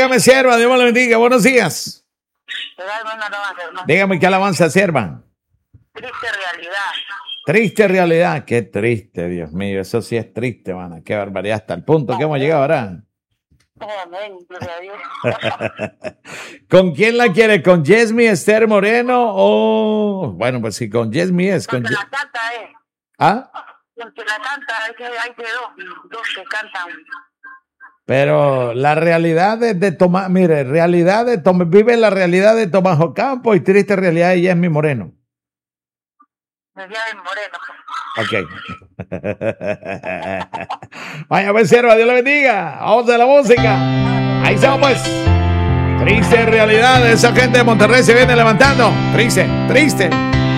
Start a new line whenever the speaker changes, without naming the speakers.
Dígame, sierva, Dios me lo bendiga. Buenos días.
Una alabanza, hermano.
Dígame qué alabanza, sierva.
Triste realidad.
Triste realidad. Qué triste, Dios mío. Eso sí es triste, mana. Qué barbaridad. Hasta el punto que hemos llegado ahora.
Amén, gloria a Dios.
¿Con quién la quiere? ¿Con Yesmi Esther Moreno o...? Bueno, pues sí, con Yesmi es.
Porque la canta,
¿Ah?
Porque la canta, hay que dos que cantan.
Pero la realidad de Tomás, mire, realidad de Tomás, vive la realidad de Tomás Ocampo y triste realidad de Yesmi Moreno.
El día del Moreno.
Ok. Vaya, pues, sierva, Dios le bendiga. Vamos a la música. Ahí estamos, pues. Triste realidad. Esa gente de Monterrey se viene levantando. Triste, triste.